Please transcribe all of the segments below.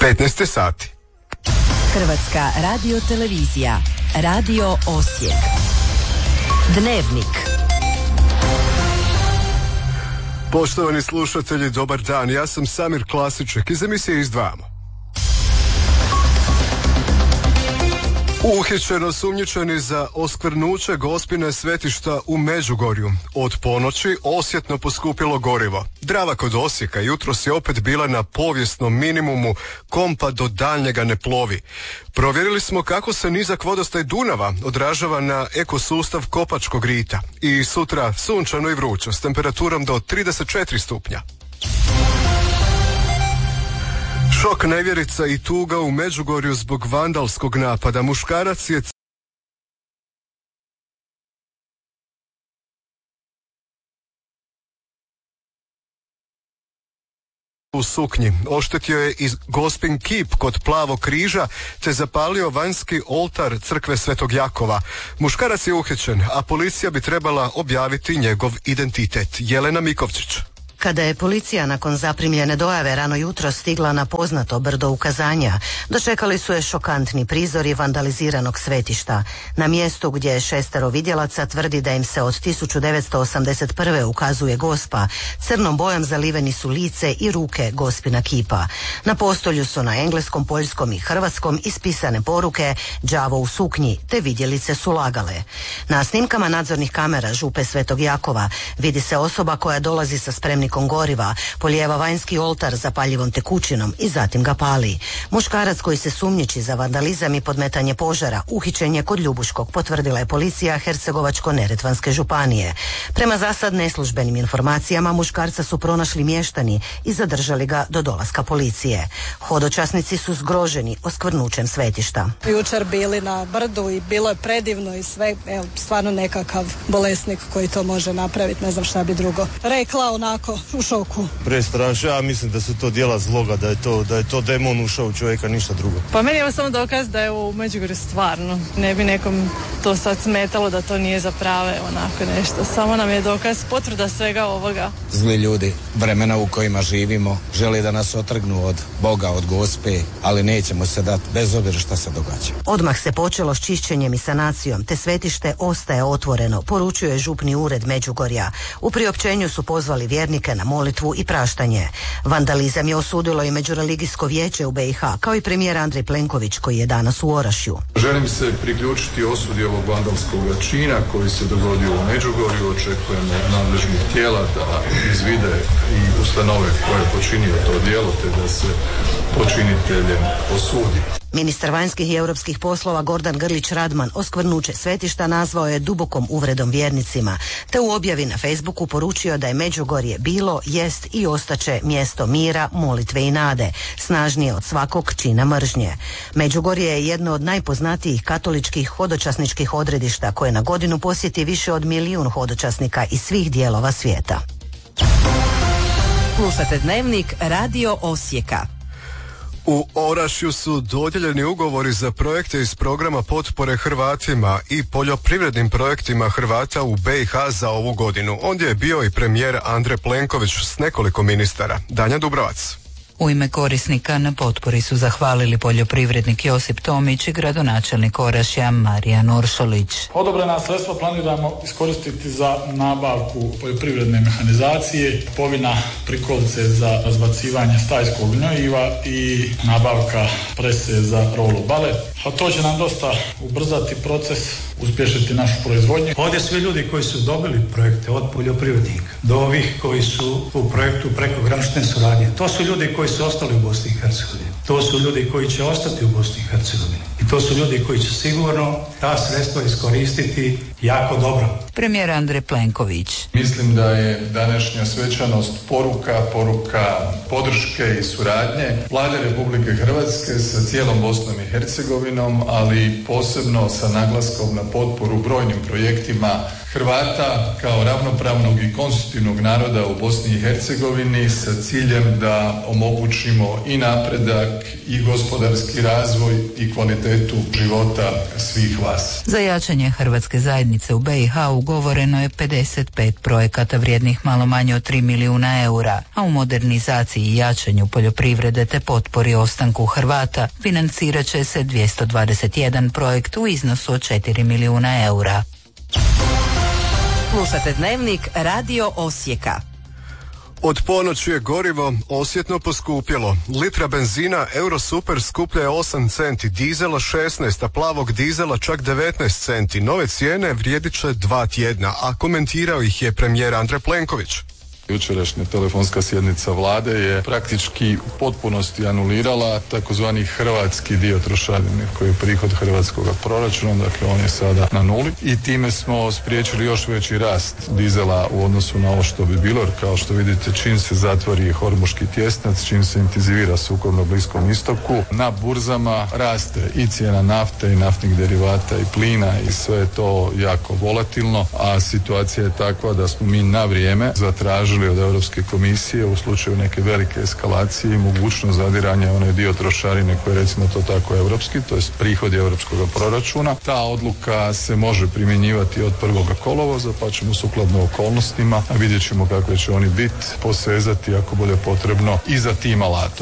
15 sati. Hrvatska radiotelevizija, Radio Osijek. Dnevnik. Poštovani slušatelji, dobar dan. Ja sam Samir Klasiček iz emisije Izdvajamo. Uhićen osumnjičeni za oskvrnuće Gospine svetišta u Međugorju. Od ponoći osjetno poskupilo gorivo. Drava kod Osijeka jutros je opet bila na povijesnom minimumu, kompa do daljnjega ne plovi. Provjerili smo kako se nizak vodostaj Dunava odražava na ekosustav Kopačkog rita. I sutra sunčano i vruće s temperaturom do 34 stupnja. Šok, nevjerica i tuga u Međugorju zbog vandalskog napada. Muškarac je u suknji. Oštetio je i Gospin kip kod Plavog križa te zapalio vanjski oltar crkve Svetog Jakova. Muškarac je uhićen, a policija bi trebala objaviti njegov identitet. Jelena Mikovčić. Kada je policija nakon zaprimljene dojave rano jutro stigla na poznato brdo ukazanja, dočekali su je šokantni prizori vandaliziranog svetišta. Na mjestu gdje je 6 vidjelaca tvrdi da im se od 1981. ukazuje Gospa, crnom bojom zaliveni su lice i ruke Gospina kipa. Na postolju su na engleskom, poljskom i hrvatskom ispisane poruke "đavo u suknji" te vidjelice su lagale. Na snimkama nadzornih kamera župe Svetog Jakova vidi se osoba koja dolazi sa spremnikom goriva, polijeva vanjski oltar zapaljivom tekućinom i zatim ga pali. Muškarac koji se sumnjiči za vandalizam i podmetanje požara uhićen je kod Ljubuškog, potvrdila je policija Hercegovačko-neretvanske županije. Prema zasad neslužbenim informacijama muškarca su pronašli mještani i zadržali ga do dolaska policije. Hodočasnici su zgroženi oskvrnućem svetišta. Jučer bili na brdu i bilo je predivno i sve, stvarno nekakav bolesnik koji to može napraviti, ne znam šta bi drugo rekla, onako u šoku. Prestrašno, ja mislim da su to djela zloga, da je to demon ušao u čovjeka, ništa drugo. Pa meni je samo dokaz da je u Međugorju stvarno. Ne bi nekom to sad smetalo da to nije za prave onako nešto. Samo nam je dokaz, potvrda svega ovoga. Zli ljudi, vremena u kojima živimo, želi da nas otrgnu od Boga, od Gospe, ali nećemo se dati bez obzira šta se događa. Odmah se počelo s čišćenjem i sanacijom, te svetište ostaje otvoreno, poručuje župni ured Međugorja. U priopćenju su pozvali vjernike na molitvu i praštanje. Vandalizam je osudilo i Međureligijsko vijeće u BiH, kao i premijer Andrej Plenković koji je danas u Orašju. Želim se priključiti osudi ovog vandalskog čina koji se dogodio u Međugorju. Očekujemo od nadležnih tijela da izvide i ustanove koje je počinio to djelo, te da se počiniteljem osudi. Ministar vanjskih i europskih poslova Gordan Grlić Radman oskvrnuće svetišta nazvao je dubokom uvredom vjernicima, te u objavi na Facebooku poručio da je Međugorje bilo, jest i ostaće mjesto mira, molitve i nade, snažnije od svakog čina mržnje. Međugorje je jedno od najpoznatijih katoličkih hodočasničkih odredišta koje na godinu posjeti više od 1 milijun hodočasnika iz svih dijelova svijeta. Slušate Dnevnik Radio Osijeka. U Orašju su dodijeljeni ugovori za projekte iz programa potpore Hrvatima i poljoprivrednim projektima Hrvata u BiH za ovu godinu. Ondje je bio i premijer Andrej Plenković s nekoliko ministara. Danja Dubrovac. U ime korisnika na potpori su zahvalili poljoprivrednik Josip Tomić i gradonačelnik Orašja Marijan Oršolić. Odobrena sredstva planiramo iskoristiti za nabavku poljoprivredne mehanizacije, kupovina prikolice za razbacivanje stajskog gnojiva i nabavka prese za rolo balet. A to će nam dosta ubrzati proces, uspješiti našu proizvodnju. Ovdje svi ljudi koji su dobili projekte, od poljoprivrednika do ovih koji su u projektu prekogranične suradnje, to su ljudi koji su ostali u Bosni i Hercegovini. To su ljudi koji će ostati u Bosni i Hercegovini. I to su ljudi koji će sigurno ta sredstva iskoristiti jako dobro. Premijer Andrej Plenković. Mislim da je današnja svečanost poruka podrške i suradnje Vlade Republike Hrvatske sa cijelom Bosnom i Hercegovinom, ali posebno sa naglaskom na potporu brojnim projektima Hrvata kao ravnopravnog i konstitutivnog naroda u Bosni i Hercegovini sa ciljem da omogućimo i napredak i gospodarski razvoj i kvalitetu života svih vas. Za jačanje hrvatske zajednice zajednice u BiH ugovoreno je 55 projekata vrijednih malo manje od 3 milijuna eura, a u modernizaciji i jačanju poljoprivrede te potpori ostanku Hrvata financirat će se 221 projekt u iznosu od 4 milijuna eura. Slušate Dnevnik Radio Osijeka. Od ponoći je gorivo osjetno poskupjelo. Litra benzina Eurosuper skuplja je 8 centi, dizela 16, a plavog dizela čak 19 centi. Nove cijene vrijedit će 2 tjedna, a komentirao ih je premijer Andrej Plenković. Jučerašnja telefonska sjednica vlade je praktički u potpunosti anulirala takozvani hrvatski dio trošarine koji je prihod hrvatskog proračuna, dakle on je sada na nuli i time smo spriječili još veći rast dizela u odnosu na ovo što bi bilo, jer kao što vidite čim se zatvori Hormuški tjesnac, čim se intenzivira sukob na Bliskom istoku, na burzama raste i cijena nafte i naftnih derivata i plina i sve je to jako volatilno, a situacija je takva da smo mi na vrijeme zatražili od Europske komisije u slučaju neke velike eskalacije i mogućnost zadiranja onaj dio trošarine koji je recimo to tako europski, to je prihodi europskog proračuna. Ta odluka se može primjenjivati od 1. kolovoza, pa ćemo sukladno okolnostima, a vidjet ćemo kakve će oni biti, posezati ako bude potrebno i za tim alatom.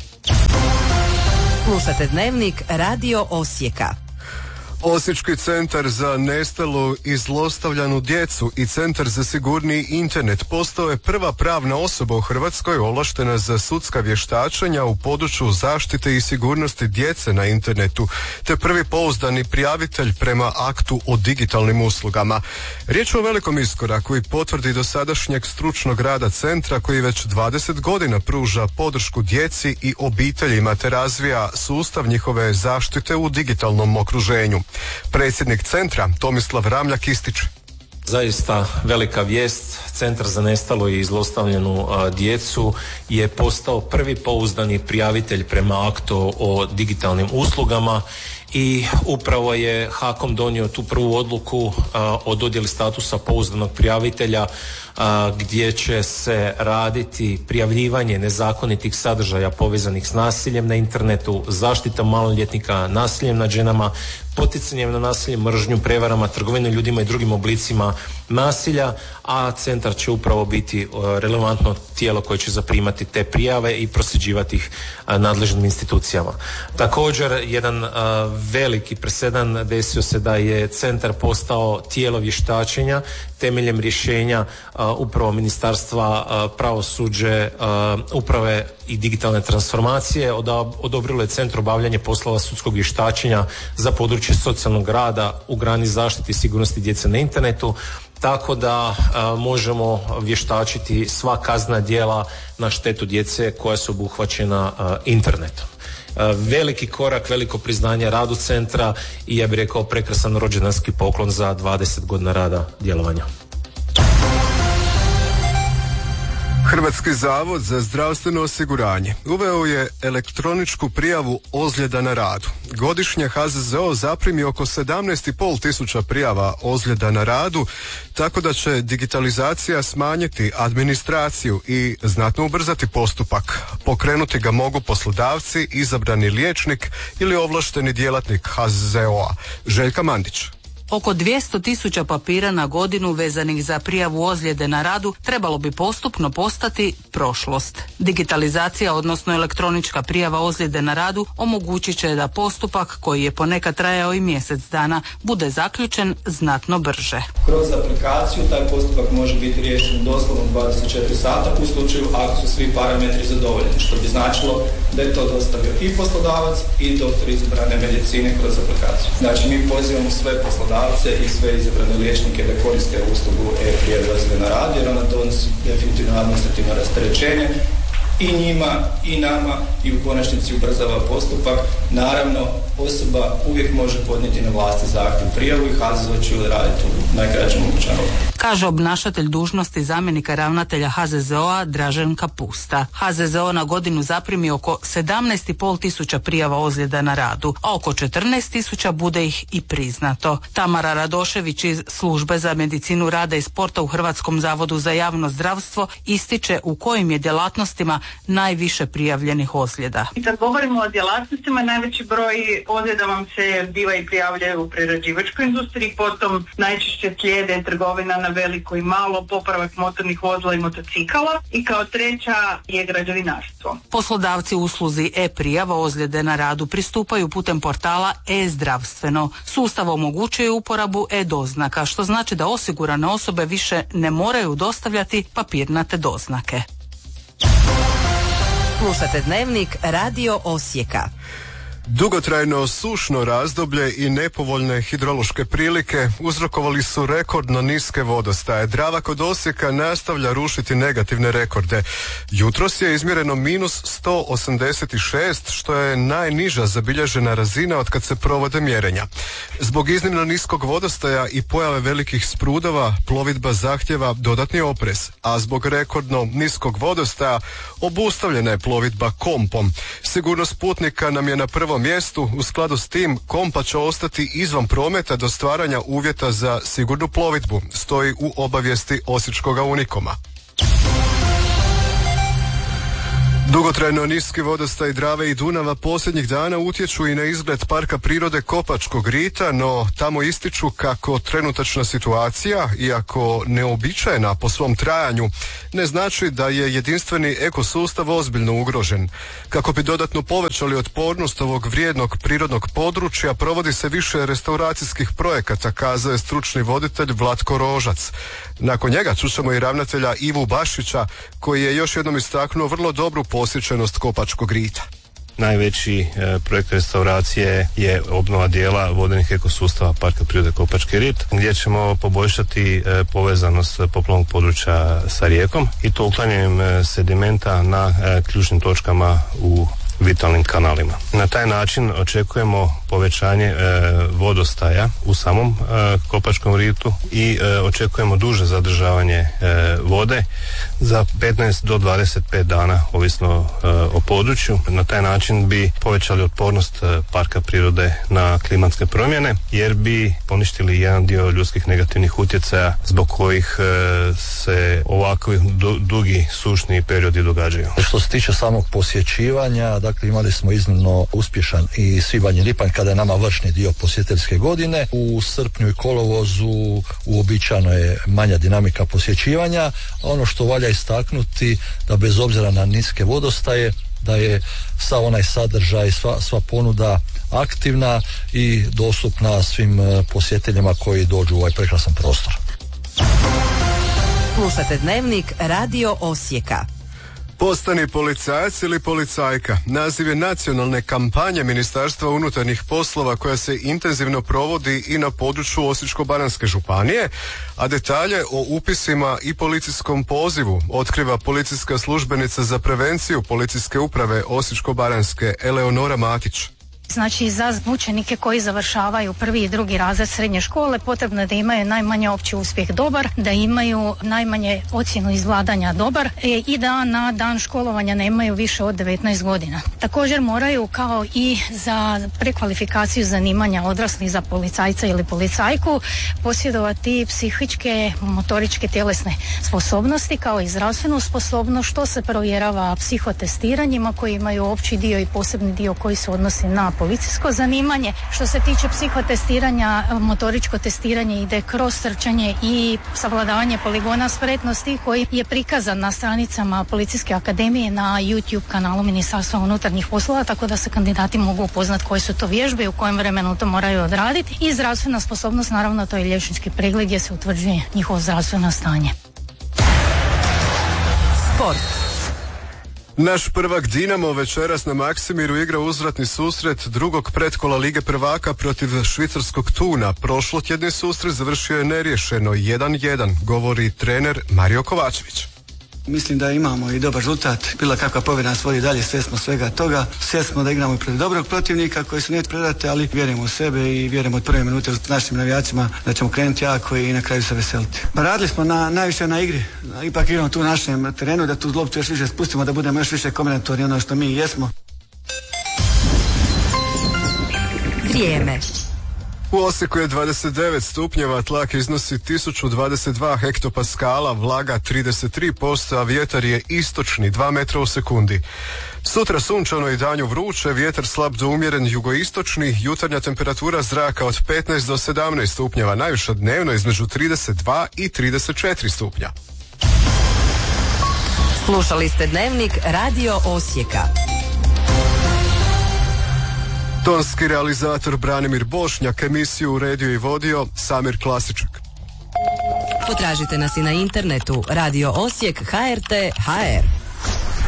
Slušate Dnevnik Radio Osijeka. Osječki centar za nestalu i zlostavljanu djecu i centar za sigurniji internet postao je prva pravna osoba u Hrvatskoj ovlaštena za sudska vještačenja u području zaštite i sigurnosti djece na internetu, te prvi pouzdani prijavitelj prema aktu o digitalnim uslugama. Riječ je o velikom iskoraku i potvrdi dosadašnjeg stručnog rada centra koji već 20 godina pruža podršku djeci i obiteljima te razvija sustav njihove zaštite u digitalnom okruženju. Predsjednik centra Tomislav Ramljak ističe. Zaista velika vijest, Centar za nestalu i zlostavljanu djecu je postao prvi pouzdani prijavitelj prema aktu o digitalnim uslugama i upravo je HAKOM donio tu prvu odluku o dodjeli statusa pouzdanog prijavitelja gdje će se raditi prijavljivanje nezakonitih sadržaja povezanih s nasiljem na internetu, zaštita maloljetnika, nasiljem nad ženama, poticanjem na nasilje, mržnju, prevarama, trgovine ljudima i drugim oblicima nasilja, a centar će upravo biti relevantno tijelo koje će zaprimati te prijave i prosljeđivati ih nadležnim institucijama. Također, jedan veliki presedan desio se da je centar postao tijelo vještačenja temeljem rješenja upravo Ministarstva pravosuđe, uprave i digitalne transformacije. Odobrilo je centru obavljanje poslova sudskog vještačenja za područje socijalnog rada u grani zaštite i sigurnosti djece na internetu, tako da možemo vještačiti sva kaznena djela na štetu djece koja su obuhvaćena internetom. Veliki korak, veliko priznanje radu centra i ja bih rekao prekrasan rođendanski poklon za 20 godina rada djelovanja. Hrvatski zavod za zdravstveno osiguranje uveo je elektroničku prijavu ozljeda na radu. Godišnje HZZO zaprimi oko 17,5 tisuća prijava ozljeda na radu, tako da će digitalizacija smanjiti administraciju i znatno ubrzati postupak. Pokrenuti ga mogu poslodavci, izabrani liječnik ili ovlašteni djelatnik HZZO-a. Željka Mandić. Oko 200.000 papira na godinu vezanih za prijavu ozljede na radu trebalo bi postupno postati prošlost. Digitalizacija, odnosno elektronička prijava ozljede na radu, omogućit će da postupak, koji je ponekad trajao i mjesec dana, bude zaključen znatno brže. Kroz aplikaciju taj postupak može biti riješen doslovno 24 sata u slučaju ako su svi parametri zadovoljeni, što bi značilo da je to dostavio i poslodavac i doktor izabrane medicine kroz aplikaciju. Znači mi pozivamo sve poslodavce i sve izabrane liječnike da koriste uslugu e-prijave ozljede na radu, jer ona donosi definitivno administrativno rasterećenje i njima i nama i u konačnici ubrzava postupak. Naravno, osoba uvijek može podnijeti na vlasti zahtjev prijavu i HZZO će raditi u najkraćem mogućem roku. kaže obnašatelj dužnosti zamjenika ravnatelja HZZO-a Dražen Kapusta. HZZO na godinu zaprimi oko 17,5 tisuća prijava ozljeda na radu, a oko 14 tisuća bude ih i priznato. Tamara Radošević iz Službe za medicinu rada i sporta u Hrvatskom zavodu za javno zdravstvo ističe u kojim je djelatnostima najviše prijavljenih ozljeda. I kad govorimo o djelatnostima, najveći broj ozljeda vam se biva i prijavljaju u prerađivačkoj industriji, potom najčešće slijede trgovina na veliko i malo, popravak motornih vozila i motocikala i kao treća je građevinarstvo. Poslodavci u usluzi e-prijava ozljede na radu pristupaju putem portala e-zdravstveno. Sustav omogućuje uporabu e-doznaka, što znači da osigurane osobe više ne moraju dostavljati papirnate doznake. Slušate Dnevnik Radio Osijeka. Dugotrajno sušno razdoblje i nepovoljne hidrološke prilike uzrokovali su rekordno niske vodostaje. Drava kod Osijeka nastavlja rušiti negativne rekorde. Jutros je izmjereno -186, što je najniža zabilježena razina od kad se provode mjerenja. Zbog iznimno niskog vodostaja i pojave velikih sprudova, plovidba zahtjeva dodatni oprez, a zbog rekordno niskog vodostaja obustavljena je plovidba kompom. Sigurnost putnika nam je na prvom mjestu. U skladu s tim kompa će ostati izvan prometa do stvaranja uvjeta za sigurnu plovidbu, stoji u obavijesti Osječkoga Unikoma. Dugotrajno niski vodostaj Drave i Dunava posljednjih dana utječu i na izgled Parka prirode Kopačkog rita, no tamo ističu kako trenutačna situacija, iako neobičajena po svom trajanju, ne znači da je jedinstveni ekosustav ozbiljno ugrožen. Kako bi dodatno povećali otpornost ovog vrijednog prirodnog područja, provodi se više restauracijskih projekata, kazao je stručni voditelj Vlatko Rožac. Nakon njega čućemo i ravnatelja Ivu Bašića, koji je još jednom istaknuo vrlo dobru posjećenost Kopačkog rita. Najveći projekt restauracije je obnova dijela vodenih ekosustava Parka prirode Kopački rit, gdje ćemo poboljšati povezanost poplavnog područja sa rijekom i to uklanjanjem sedimenta na ključnim točkama u vitalnim kanalima. Na taj način očekujemo povećanje vodostaja u samom Kopačkom ritu i očekujemo duže zadržavanje vode za 15 do 25 dana, ovisno o području. Na taj način bi povećali otpornost Parka prirode na klimatske promjene, jer bi poništili jedan dio ljudskih negativnih utjecaja zbog kojih se ovakvi dugi sušni periodi događaju. Što se tiče samog posjećivanja, dakle imali smo iznimno uspješan i svibanj i lipanj kada je nama vršni dio posjetiteljske godine. U srpnju i kolovozu uobičajeno je manja dinamika posjećivanja. Ono što valja istaknuti da bez obzira na niske vodostaje, da je sav onaj sadržaj, sva ponuda aktivna i dostupna svim posjetiteljima koji dođu u ovaj prekrasan prostor. Slušate Dnevnik Radio Osijeka. Postani policajac ili policajka. Naziv je nacionalne kampanje Ministarstva unutarnjih poslova koja se intenzivno provodi i na području Osječko-baranjske županije, a detalje o upisima i policijskom pozivu otkriva policijska službenica za prevenciju Policijske uprave Osječko-baranjske Eleonora Matić. Znači za učenike koji završavaju prvi i drugi razred srednje škole potrebno je da imaju najmanje opći uspjeh dobar, da imaju najmanje ocjenu izvladanja dobar i da na dan školovanja nemaju više od 19 godina. Također moraju kao i za prekvalifikaciju zanimanja odraslih za policajca ili policajku posjedovati psihičke, motoričke, tjelesne sposobnosti kao i zdravstvenu sposobnost, što se provjerava psihotestiranjima koji imaju opći dio i posebni dio koji se odnosi na policijsko zanimanje. Što se tiče psihotestiranja, motoričko testiranje ide kroz trčanje i savladavanje poligona spretnosti koji je prikazan na stranicama Policijske akademije na YouTube kanalu Ministarstva unutarnjih poslova, tako da se kandidati mogu upoznati koje su to vježbe i u kojem vremenu to moraju odraditi. I zdravstvena sposobnost, naravno to je liječnički pregled gdje se utvrđuje njihovo zdravstveno stanje. Sport. Naš prvak Dinamo večeras na Maksimiru igra uzvratni susret drugog pretkola Lige prvaka protiv švicarskog Tuna. Prošlotjedni susret završio je neriješeno 1-1, govori trener Mario Kovačević. Mislim da imamo i dobar rezultat. Bila kakva pobjeda nas vodi dalje, sve smo svega toga. Sve smo da igramo i protiv dobrog protivnika koji se neće predati, ali vjerujemo u sebe i vjerujemo od prve minute s našim navijacima da ćemo krenuti jako i na kraju se veseliti. Radili smo najviše na igri. Ipak igramo tu u našem terenu, da tu loptu još više spustimo, da budemo još više kombinatorni ono što mi jesmo. Vrijeme. U Osijeku je 29 stupnjeva, tlak iznosi 1022 hektopaskala, vlaga 33%, a vjetar je istočni 2 metra u sekundi. Sutra sunčano i danju vruće, vjetar slab do umjeren jugoistočni, jutarnja temperatura zraka od 15 do 17 stupnjeva, najviša dnevno između 32 i 34 stupnja. Slušali ste Dnevnik Radio Osijeka. Tonski realizator Branimir Bošnjak, emisiju uredio i vodio Samir Klasičak. Potražite nas i na internetu Radio Osijek HRT HR.